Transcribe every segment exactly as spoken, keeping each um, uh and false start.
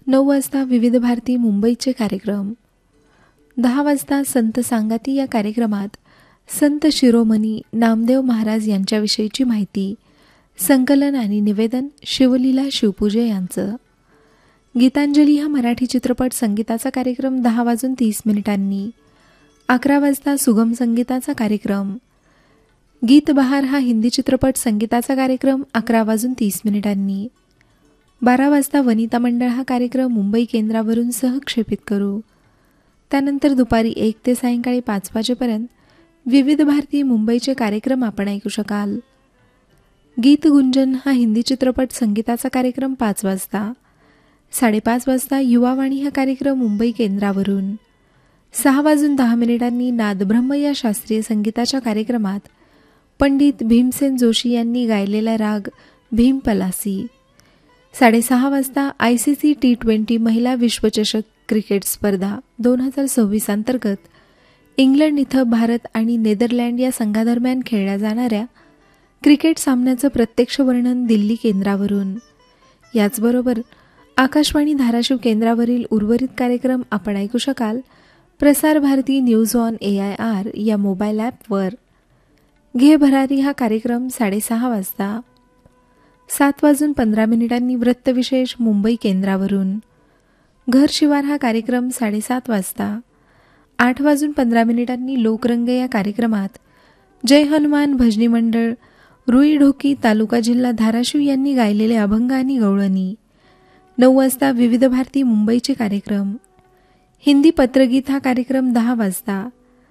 नऊ वाजता विविध भारती मुंबईचे कार्यक्रम. दहा वाजता संत सांगाती या कार्यक्रमात संत शिरोमणी नामदेव महाराज यांच्याविषयीची माहिती, संकलन आणि निवेदन शिवलीला शिवपूजे यांचं. गीतांजली हा मराठी चित्रपट संगीताचा कार्यक्रम दहा वाजून तीस मिनिटांनी. अकरा वाजता सुगम संगीताचा कार्यक्रम. गीत बहार हा हिंदी चित्रपट संगीताचा कार्यक्रम अकरा वाजून तीस मिनिटांनी. बारा वाजता वनिता मंडळ हा कार्यक्रम मुंबई केंद्रावरून सहक्षेपित करू. त्यानंतर दुपारी एक ते सायंकाळी पाच वाजेपर्यंत विविध भारती मुंबईचे कार्यक्रम आपण ऐकू शकाल. गीत गुंजन हा हिंदी चित्रपट संगीताचा कार्यक्रम पाच वाजता. साडेपाच वाजता युवावाणी हा कार्यक्रम मुंबई केंद्रावरून. सहा वाजून दहा मिनिटांनी नादब्रह्म या शास्त्रीय संगीताच्या कार्यक्रमात पंडित भीमसेन जोशी यांनी गायलेला राग भीम पलासी. साडेसहा वाजता I C C T twenty महिला विश्वचषक क्रिकेट स्पर्धा दोन हजार सव्वीस अंतर्गत इंग्लंड इथं भारत आणि नेदरलँड या संघादरम्यान खेळल्या जाणाऱ्या क्रिकेट सामन्याचं प्रत्यक्ष वर्णन दिल्ली केंद्रावरून. याचबरोबर आकाशवाणी धाराशिव केंद्रावरील उर्वरित कार्यक्रम आपण ऐकू शकाल Prasar Bharati news on A I R या मोबाईल ॲपवर. घे भरारी हा कार्यक्रम साडेसहा वाजता. सात वाजून पंधरा मिनिटांनी वृत्तविशेष मुंबई केंद्रावरून. घर शिवार हा कार्यक्रम साडेसात वाजता. आठ वाजून पंधरा मिनिटांनी लोकरंग या कार्यक्रमात जय हनुमान भजनी मंडळ रुई ढोकी तालुका जिल्हा धाराशिव यांनी गायलेले अभंग आणि गवळणी. नऊ वाजता विविध भारती मुंबईचे कार्यक्रम. हिंदी पत्रगीत हा कार्यक्रम दहा वाजता.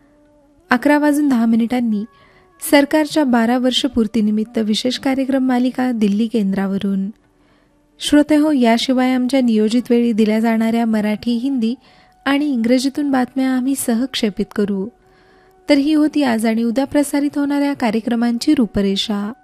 अकरा वाजून दहा मिनिटांनी सरकारच्या बारा वर्ष पूर्तीनिमित्त विशेष कार्यक्रम मालिका दिल्ली केंद्रावरून. श्रोतेहो, याशिवाय आमच्या नियोजित वेळी दिल्या जाणाऱ्या मराठी, हिंदी आणि इंग्रजीतून बातम्या आम्ही सहक्षेपित करू. तर ही होती आज आणि उद्या प्रसारित होणाऱ्या कार्यक्रमांची रूपरेषा.